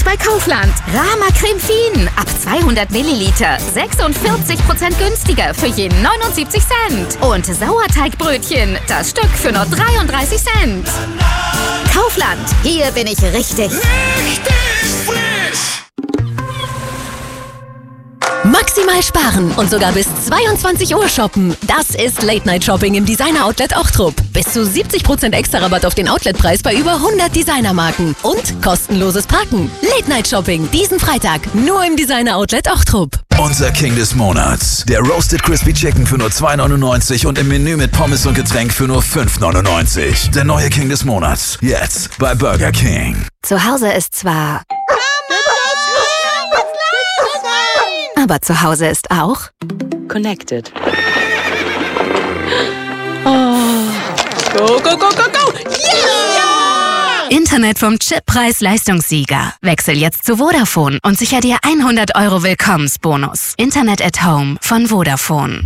bei Kaufland. Rama Creme Fien ab 200 Milliliter. 46% günstiger für je 79 Cent. Und Sauerteigbrötchen, das Stück für nur 33 Cent. Kaufland, hier bin ich richtig. Richtig frisch! Maximal sparen und sogar bis 22 Uhr shoppen. Das ist Late-Night-Shopping im Designer-Outlet Ochtrup. Bis zu 70% extra Rabatt auf den Outletpreis bei über 100 Designermarken. Und kostenloses Parken. Late-Night-Shopping diesen Freitag nur im Designer-Outlet Ochtrup. Unser King des Monats. Der Roasted Crispy Chicken für nur 2,99 und im Menü mit Pommes und Getränk für nur 5,99. Der neue King des Monats. Jetzt bei Burger King. Zu Hause ist zwar... Aber zu Hause ist auch... Connected. Oh. Go, go, go, go, go! Yeah! Internet vom Chip-Preis-Leistungssieger. Wechsel jetzt zu Vodafone und sicher dir 100 € Willkommensbonus. Internet at Home von Vodafone.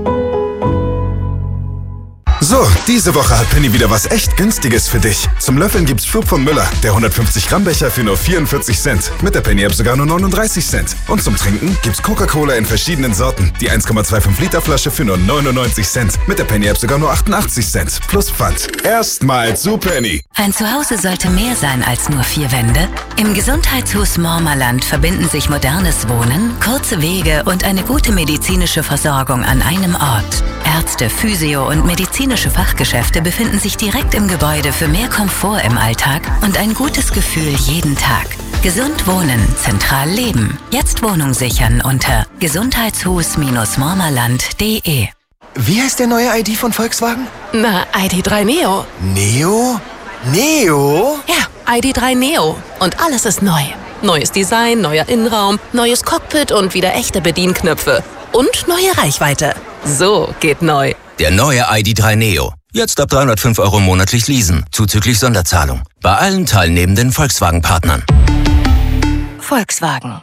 So, diese Woche hat Penny wieder was echt Günstiges für dich. Zum Löffeln gibt's Flug von Müller, der 150-Gramm-Becher für nur 44 Cent. Mit der Penny-App sogar nur 39 Cent. Und zum Trinken gibt's Coca-Cola in verschiedenen Sorten. Die 1,25 Liter Flasche für nur 99 Cent. Mit der Penny-App sogar nur 88 Cent. Plus Pfand. Erstmal zu Penny. Ein Zuhause sollte mehr sein als nur 4 Wände. Im Gesundheitshaus Mormerland verbinden sich modernes Wohnen, kurze Wege und eine gute medizinische Versorgung an einem Ort. Ärzte, Physio und medizinische Fachgeschäfte befinden sich direkt im Gebäude für mehr Komfort im Alltag und ein gutes Gefühl jeden Tag. Gesund wohnen, zentral leben. Jetzt Wohnung sichern unter gesundheitshaus-mormerland.de. Wie heißt der neue ID von Volkswagen? Na, ID.3 Neo. Neo? Neo? Ja, ID.3 Neo. Und alles ist neu. Neues Design, neuer Innenraum, neues Cockpit und wieder echte Bedienknöpfe. Und neue Reichweite. So geht neu. Der neue ID.3 Neo. Jetzt ab 305 € monatlich leasen, zuzüglich Sonderzahlung. Bei allen teilnehmenden Volkswagen-Partnern. Volkswagen.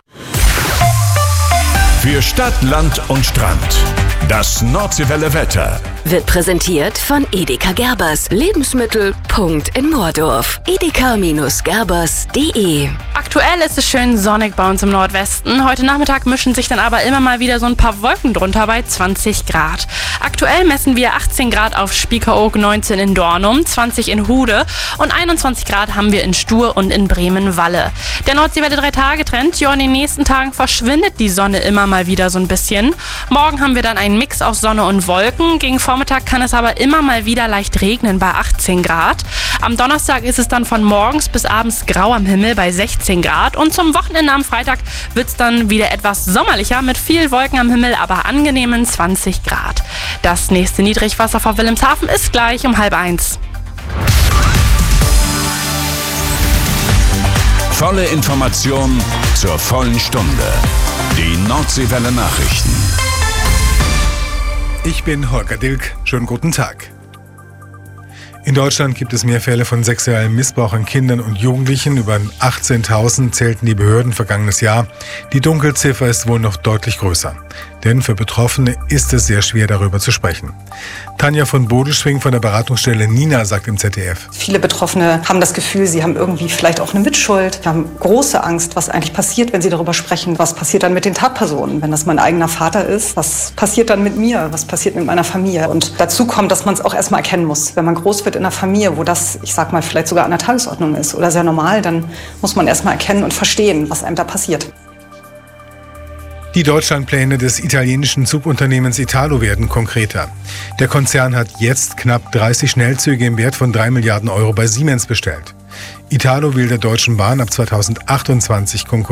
Für Stadt, Land und Strand. Das Nordseewelle Wetter. Wird präsentiert von Edeka Gerbers. Lebensmittel. Punkt in Moordorf. edeka-gerbers.de. Aktuell ist es schön sonnig bei uns im Nordwesten. Heute Nachmittag mischen sich dann aber immer mal wieder so ein paar Wolken drunter bei 20 Grad. Aktuell messen wir 18 Grad auf Spiekeroog, 19 in Dornum, 20 in Hude und 21 Grad haben wir in Stur und in Bremen-Walle. Der Nordseewelle 3-Tage-Trend, ja, in den nächsten Tagen verschwindet die Sonne immer mal wieder so ein bisschen. Morgen haben wir dann einen Mix aus Sonne und Wolken. Gegen Vormittag kann es aber immer mal wieder leicht regnen bei 18 Grad. Am Donnerstag ist es dann von morgens bis abends grau am Himmel bei 16 Grad. Und zum Wochenende am Freitag wird es dann wieder etwas sommerlicher mit viel Wolken am Himmel, aber angenehmen 20 Grad. Das nächste Niedrigwasser vor Wilhelmshaven ist gleich um 12:30. Volle Information zur vollen Stunde. Die Nordseewelle Nachrichten. Ich bin Holger Dilk. Schönen guten Tag. In Deutschland gibt es mehr Fälle von sexuellem Missbrauch an Kindern und Jugendlichen. Über 18.000 zählten die Behörden vergangenes Jahr. Die Dunkelziffer ist wohl noch deutlich größer. Denn für Betroffene ist es sehr schwer, darüber zu sprechen. Tanja von Bodeschwing von der Beratungsstelle Nina sagt im ZDF. Viele Betroffene haben das Gefühl, sie haben irgendwie vielleicht auch eine Mitschuld. Sie haben große Angst, was eigentlich passiert, wenn sie darüber sprechen. Was passiert dann mit den Tatpersonen? Wenn das mein eigener Vater ist, was passiert dann mit mir? Was passiert mit meiner Familie? Und dazu kommt, dass man es auch erstmal erkennen muss. Wenn man groß wird in einer Familie, wo das, ich sag mal, vielleicht sogar an der Tagesordnung ist oder sehr normal, dann muss man erstmal erkennen und verstehen, was einem da passiert. Die Deutschlandpläne des italienischen Zugunternehmens Italo werden konkreter. Der Konzern hat jetzt knapp 30 Schnellzüge im Wert von 3 Milliarden € bei Siemens bestellt. Italo will der Deutschen Bahn ab 2028 konkurrieren.